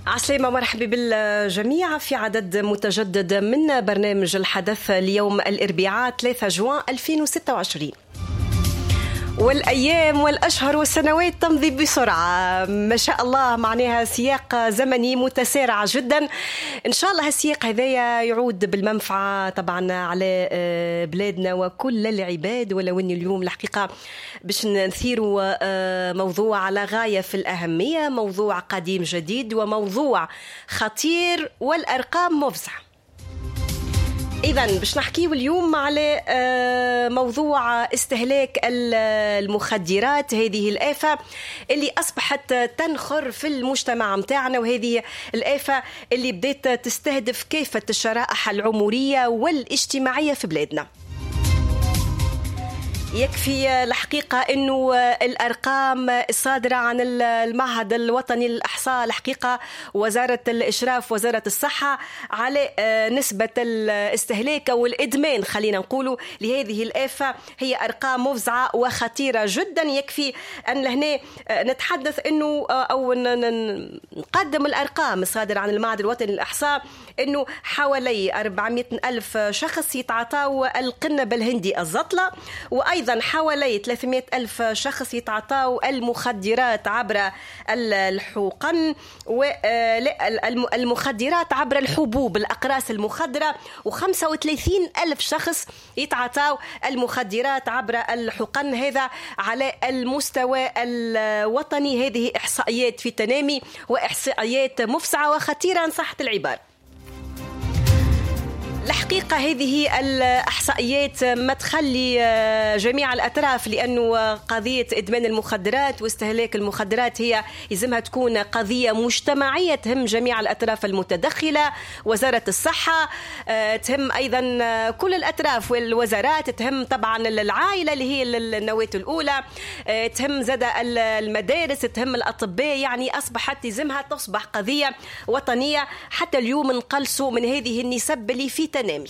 عسلامة، مرحبا بالجميع في عدد متجدد من برنامج الحدث اليوم الأربعاء 3 جوان 2026. والأيام والأشهر والسنوات تمضي بسرعة ما شاء الله، معناها سياق زمني متسارع جدا. إن شاء الله السياق هذايا يعود بالمنفعة طبعا على بلادنا وكل العباد. ولو أن اليوم الحقيقة باش نثيروا موضوع على غاية في الأهمية، موضوع قديم جديد وموضوع خطير والأرقام مفزعة. إذن باش نحكيه اليوم على موضوع استهلاك المخدرات، هذه الآفة اللي أصبحت تنخر في المجتمع متاعنا، وهذه الآفة اللي بدأت تستهدف كافة الشرائح العمرية والاجتماعية في بلادنا. يكفي الحقيقة أنه الأرقام الصادرة عن المعهد الوطني للإحصاء، الحقيقة وزارة الإشراف وزارة الصحة، على نسبة الاستهلاك والإدمان خلينا نقوله لهذه الآفة هي أرقام مفزعة وخطيرة جدا. يكفي أن لهنا نتحدث أنه أو نقدم الأرقام الصادرة عن المعهد الوطني للإحصاء أنه حوالي 400 ألف شخص يتعاطوا القنب الهندي الزطلة، وأيضا حوالي 300 ألف شخص يتعاطوا المخدرات عبر الحقن والمخدرات عبر الحبوب الأقراص المخدرة، و35 ألف شخص يتعاطوا المخدرات عبر الحقن. هذا على المستوى الوطني. هذه إحصائيات في تنامي وإحصائيات مفزعة وخطيرة إن صحت العبارة. الحقيقة هذه الإحصائيات ما تخلي جميع الأطراف، لأنه قضية إدمان المخدرات واستهلاك المخدرات هي يلزمها تكون قضية مجتمعية تهم جميع الأطراف المتدخلة. وزارة الصحة تهم أيضا كل الأطراف والوزارات، تهم طبعا العائلة اللي هي النواة الأولى، تهم زاد المدارس، تهم الأطباء. يعني أصبحت يلزمها تصبح قضية وطنية حتى اليوم نقلصوا من هذه النسب اللي في تنامي.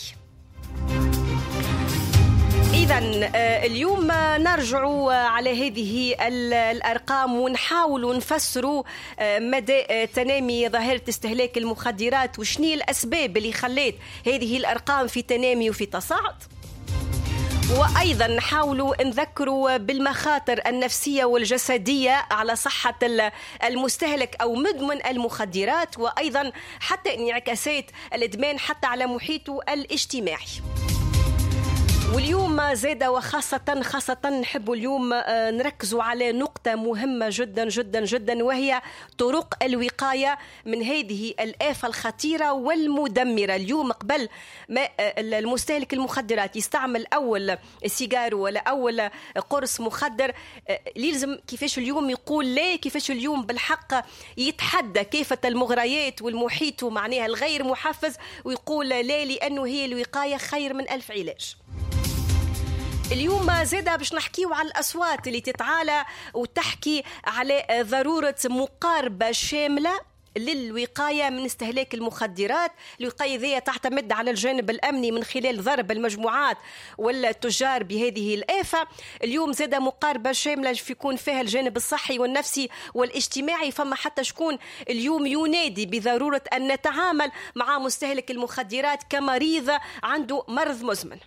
إذن اليوم نرجع على هذه الأرقام ونحاول نفسروا مدى تنامي ظاهرة استهلاك المخدرات وشني الأسباب اللي خلت هذه الأرقام في تنامي وفي تصاعد، وأيضا نحاولوا نذكروا بالمخاطر النفسية والجسدية على صحة المستهلك أو مدمن المخدرات، وأيضا حتى انعكاسات الإدمان حتى على محيطه الاجتماعي. واليوم زاد وخاصة نحب اليوم نركزوا على نقطة مهمة جدا جدا جدا، وهي طرق الوقاية من هذه الآفة الخطيرة والمدمرة. اليوم قبل ما المستهلك المخدرات يستعمل أول سيجار ولا أول قرص مخدر، لازم كيفاش اليوم يقول لا، كيفاش اليوم بالحق يتحدى كافة المغريات والمحيط معناها الغير محفز ويقول لا، لأنه هي الوقاية خير من 1000 علاج. اليوم زادة باش نحكيو على الأصوات اللي تتعالى وتحكي على ضرورة مقاربة شاملة للوقاية من استهلاك المخدرات. الوقاية ذي تعتمد على الجانب الأمني من خلال ضرب المجموعات والتجار بهذه الآفة. اليوم زاد مقاربة شاملة يكون فيها الجانب الصحي والنفسي والاجتماعي. فما حتى شكون اليوم ينادي بضرورة أن نتعامل مع مستهلك المخدرات كمريض عنده مرض مزمن.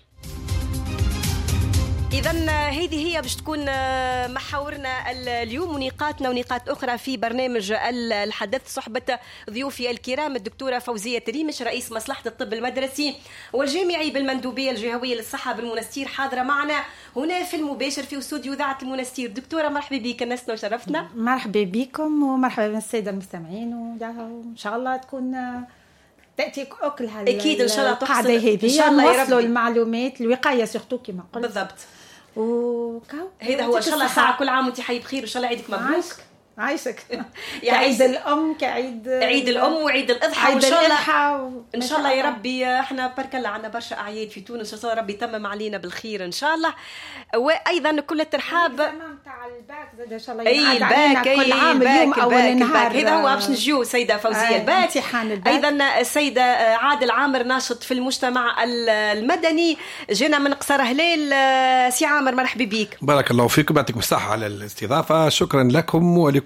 إذن هذه هي باش تكون محاورنا اليوم ونقاطنا ونقاط أخرى في برنامج الحدث. صحبة ضيوفي الكرام الدكتورة فوزية تريمش رئيس مصلحة الطب المدرسي والجامعي بالمندوبية الجهوية للصحة بالمنستير، حاضرة معنا هنا في المباشر في استوديو إذاعة المنستير. دكتورة مرحبا بك، نسنا وشرفتنا. مرحبا بكم ومرحبا بالسادة المستمعين، وإن شاء الله تكون تأتي أكلها أكيد إن شاء الله القاعدة هذه نوصلوا المعلومات الوقاية سيرتو كما قلت بالضبط. هذا هو إن شاء الله ساعة كل عام وانت حي بخير، إن شاء الله عيدك مبروك. عايشك كعيد الأم، كعيد عيد الأم وعيد الأضحى، وإن شاء الله إن شاء الله يا ربي. إحنا بارك الله عنا برشا أعياد في تونس، إن شاء الله ربي يتمم علينا بالخير إن شاء الله. وأيضا كل الترحاب تاع الباك زاد إن شاء الله أي الباك كل عام اليوم أول نهار. هذا هو باش نجيو سيدة فوزية الباك. أيضا السيدة عادل عامر ناشط في المجتمع المدني جينا من قصر هلال. سي عامر مرحبا بك. بارك الله فيكم، يعطيكم الصحة على الاستضافة. شكرا لكم ولكل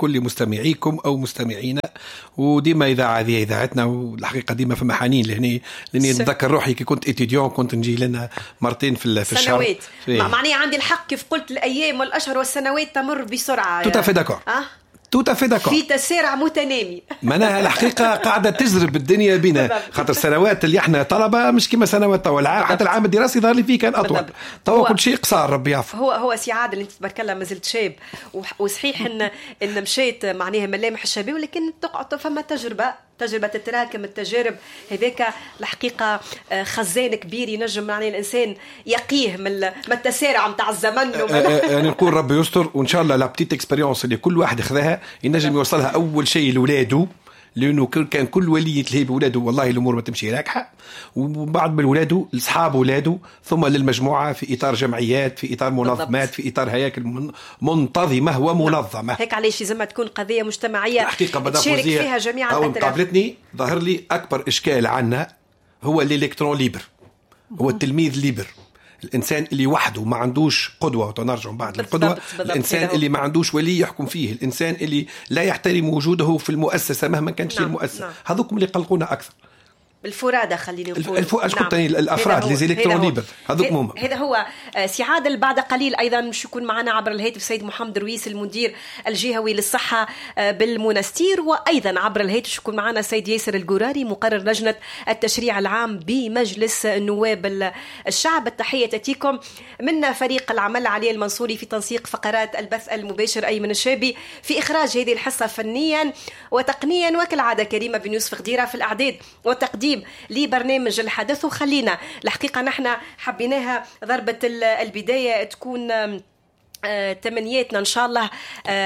لكل مستمعيكم أو مستمعينا. وديما إذاعة هذه إذاعتنا، والحقيقة ديما فما حنين لهني، لأني نتذكر روحي كي كنت إتيديون كنت نجي لنا مرتين في الشهر. سنوات معناها عندي الحق كيف قلت، الأيام والأشهر والسنوات تمر بسرعة. توتا في داكور في تسارع متنامي. معناها الحقيقة قاعدة تجرب الدنيا بنا، خاطر السنوات اللي احنا طلبة مش كما سنوات طوال، حتى العام الدراسي ظهر لي فيه كان أطول، طوال كل شيء قصار ربي يعفو. هو سعادة اللي انت تبارك الله ما زلت شاب، وصحيح ان مشيت معناها ملامح الشباب، ولكن تقعد فما تجربة تتراكم التجارب هذاك الحقيقة خزان كبير ينجم يعني الإنسان يقيه من التسارع متاع الزمن. يعني نقول ربي يستر، وإن شاء الله لا بتيت اكسبيريونس اللي كل واحد خذاها ينجم يوصلها أول شيء لولاده، لأنه كان كل ولي يتلهي بولاده والله الأمور ما تمشي راكحة، وبعد من ولاده لأصحاب ولاده، ثم للمجموعة في إطار جمعيات، في إطار منظمات، في إطار هياكل منتظمة ومنظمة. هيك علاش لازم تكون قضية مجتمعية تشارك فيها جميع الأطراف. قابلتني ظهر لي أكبر إشكال عنا هو الإلكترون ليبر، هو التلميذ ليبر، الإنسان اللي وحده ما عندوش قدوة، وتنرجع بعد القدوة، الإنسان اللي ما عندوش ولي يحكم فيه، الإنسان اللي لا يحترم وجوده في المؤسسة مهما كانت المؤسسة. هذوكم اللي قلقونا أكثر. بالفرادة خليني نقول. الأفراد اللي إلكترون ليبر هذوك مهم. هذا هو سعادة. بعد قليل أيضا مش يكون معنا عبر الهاتف السيد محمد رويس المدير الجهوي للصحة بالمنستير، وأيضا عبر الهاتف يكون معنا السيد ياسر الجوراري مقرر لجنة التشريع العام بمجلس النواب الشعب. التحية تأتيكم من فريق العمل علي المنصوري في تنسيق فقرات البث المباشر، أيمن الشابي في إخراج هذه الحصة فنيا وتقنيا، وكالعادة كريمة بن يوسف غديرة في الإعداد والتقديم لبرنامج الحدث. وخلينا الحقيقة نحن حبيناها ضربة البداية تكون تمنياتنا إن شاء الله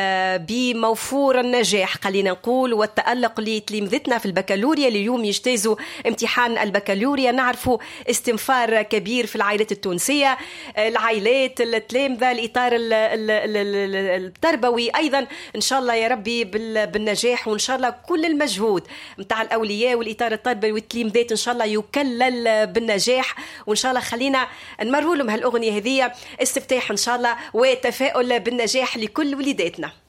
بموفور النجاح خلينا نقول والتألق لتلامذتنا في البكالوريا. اليوم يجتازوا امتحان البكالوريا، نعرفوا استنفار كبير في العائلات التونسية، العائلات التلامذة، الإطار التربوي أيضا إن شاء الله يا ربي بالنجاح، وإن شاء الله كل المجهود متاع الأولياء والإطار التربوي والتلامذات إن شاء الله يكلل بالنجاح. وإن شاء الله خلينا نمروا لهم هالأغنية هذه استفتاح إن شاء الله تفاؤل بالنجاح لكل وليداتنا.